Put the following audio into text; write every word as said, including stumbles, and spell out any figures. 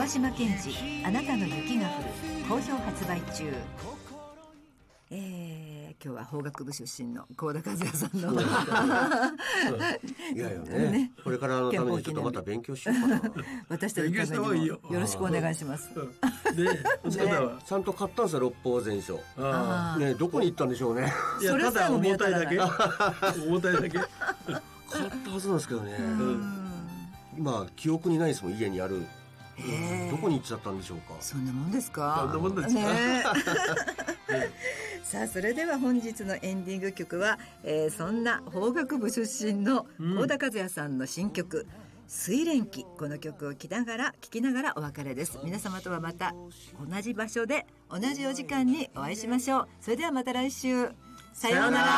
川島健二あなたの雪が降る好評発売中。えー、今日は法学部出身の幸田和也さんのいやいや ね, ねこれからのためにちょっとまた勉強しようかな私たちのためにもよろしくお願いします。 で、ね、 ちゃんと買ったんですよ六法全書。あ、ね、どこに行ったんでしょうね。 いや、ただ重たいだけ重たいだけ買ったはずなんですけどね、うん、今記憶にないですもん、家にある。どこに行っちゃったんでしょうか。 そんなもんですか。 そんなもんですか、ねさあ、それでは本日のエンディング曲は、えー、そんな法学部出身の幸田和也さんの新曲、うん、睡蓮記。この曲を聴きながら聴きながらお別れです。皆様とはまた同じ場所で同じお時間にお会いしましょう。それではまた来週、さようなら。